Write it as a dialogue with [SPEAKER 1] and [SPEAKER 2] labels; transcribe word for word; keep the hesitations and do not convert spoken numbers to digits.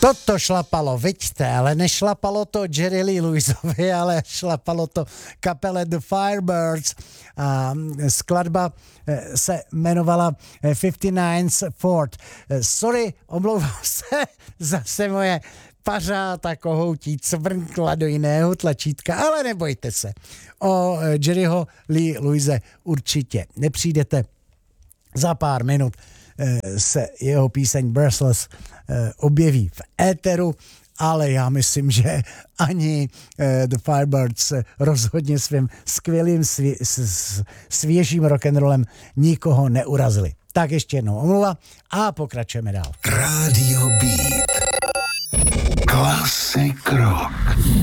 [SPEAKER 1] Toto šlapalo, vidíte, ale nešlapalo to Jerry Lee Lewisovi, ale šlapalo to kapele The Firebirds. A skladba se jmenovala fifty-nine's Fort. Sorry, omlouvám se, zase moje pařáta kohoutí cvrnkla do jiného tlačítka, ale nebojte se. O Jerryho Lee Lewise určitě nepřijdete. Za pár minut se jeho píseň Breathless objeví v éteru, ale já myslím, že ani The Firebirds rozhodně svým skvělým svě- svěžím rock'n'rollem nikoho neurazili. Tak ještě jednou omluva a pokračujeme dál.
[SPEAKER 2] Radio Beat. Classic rock.